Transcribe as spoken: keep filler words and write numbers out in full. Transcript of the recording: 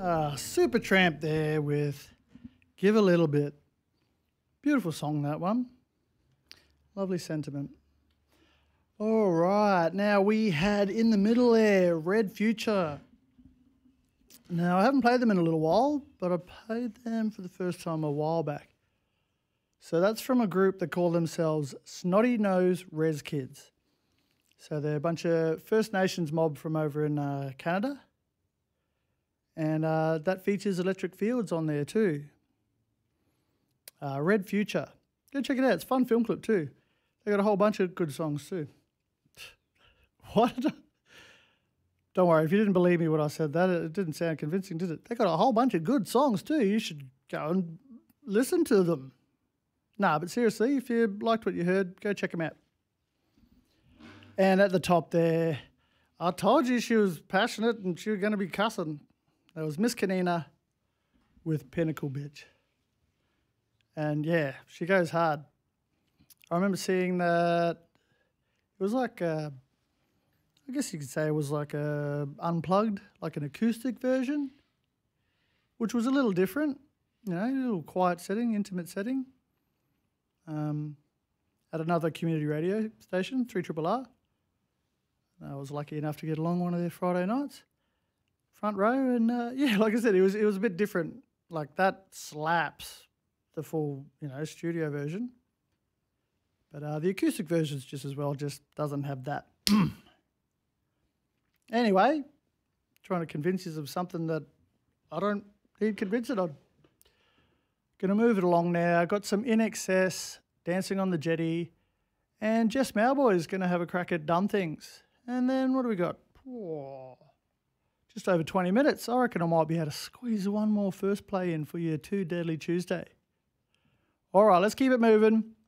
Ah, Supertramp there with Give a Little Bit. Beautiful song, that one. Lovely sentiment. All right, now we had in the middle there, Red Future. Now, I haven't played them in a little while, but I played them for the first time a while back. So that's from a group that call themselves Snotty Nose Res Kids. So they're a bunch of First Nations mob from over in uh, Canada. And uh, that features Electric Fields on there too. Uh, Red Future. Go check it out. It's a fun film clip too. They got a whole bunch of good songs too. What? Don't worry, if you didn't believe me when I said that, it didn't sound convincing, did it? They got a whole bunch of good songs too. You should go and listen to them. Nah, but seriously, if you liked what you heard, go check them out. And at the top there, I told you she was passionate and she was going to be cussing. That was Miss Kanina with Pinnacle Bitch. And yeah, she goes hard. I remember seeing that. It was like, a, I guess you could say it was like a unplugged, like an acoustic version, which was a little different, you know, a little quiet setting, intimate setting. Um, at another community radio station, three R R R. I was lucky enough to get along one of their Friday nights, front row, and uh, yeah, like I said, it was it was a bit different. Like that slaps the full, you know, studio version, but uh, the acoustic version is just as well, just doesn't have that. Anyway, trying to convince you of something that I don't need convincing on. Going to move it along now. Got some In Excess, Dancing on the Jetty, and Jess Mowboy is going to have a crack at Done Things. And then what do we got? Oh, just over twenty minutes. I reckon I might be able to squeeze one more first play in for your Two Deadly Tuesday. All right, let's keep it moving.